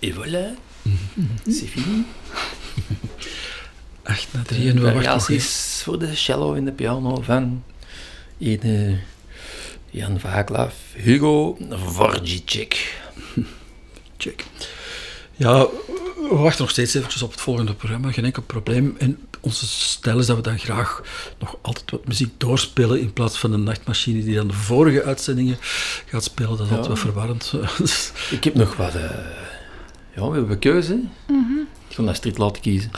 Et voilà. C'est fini. 8/3 en we wachten nog even. Voor de cello en de piano van Jan Vaclav Hugo Vorjicek. Check. Ja, we wachten nog steeds eventjes op het volgende programma. Geen enkel probleem. En onze stijl is dat we dan graag nog altijd wat muziek doorspelen in plaats van een nachtmachine die dan de vorige uitzendingen gaat spelen. Dat is altijd wat verwarrend. Ik heb nog wat... we hebben keuze. Ik ga Astrid laten kiezen.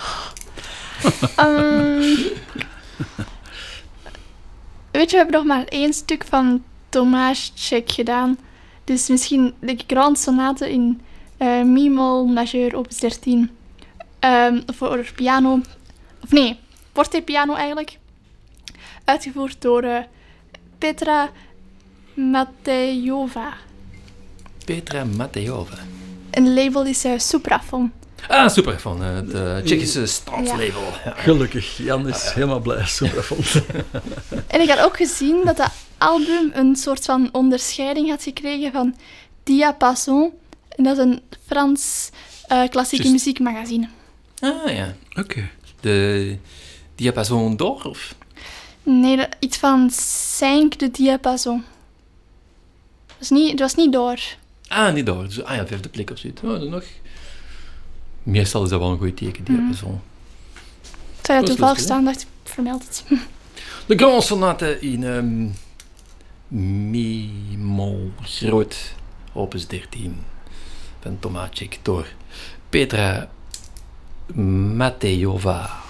Weet je, we hebben nog maar 1 stuk van Tomášek gedaan. Dus misschien de Grand Sonate in mi-mol majeur opus 13. Voor piano. Of nee, fortepiano eigenlijk. Uitgevoerd door Petra Matejova. Petra Matejova. En de label is Suprafon. Ah, Suprafon. Het Tsjechische staatslabel. Ja. Gelukkig, Jan is helemaal blij. Supervond. En ik had ook gezien dat dat album een soort van onderscheiding had gekregen van Diapason. En dat is een Frans klassieke muziekmagazine. Ah, ja. Oké. De Diapason d'Or, of? Nee, iets van 5 de Diapason. Het was niet door. Ah, niet d'Or. Dus, ja, 5e plek of zoiets. Oh, dat nog. Meestal is dat wel een goed teken, Diapason. Zou je toevallig staan, dacht ik, vermeld het. De Grand Sonate in mi-mol groot, opus 13, van Tomášek door Petra Matejova.